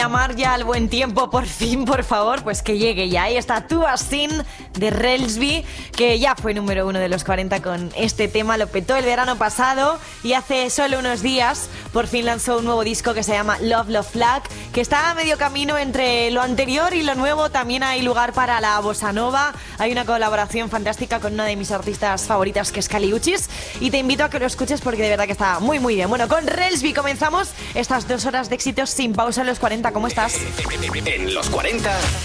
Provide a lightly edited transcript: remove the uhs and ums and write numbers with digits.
Llamar ya al buen tiempo, por fin, por favor, pues que llegue ya. Ahí está Tu Sin de Relsby, que ya fue número 1 de los 40 con este tema, lo petó el verano pasado y hace solo unos días por fin lanzó un nuevo disco que se llama Love Love Flag, que está a medio camino entre lo anterior y lo nuevo. También hay lugar para la bossa nova, hay una colaboración fantástica con una de mis artistas favoritas que es Kali Uchis, y te invito a que lo escuches porque de verdad que está muy muy bien. Bueno, con Relsby comenzamos estas 2 horas de éxitos sin pausa en los 40. ¿Cómo estás? En los 40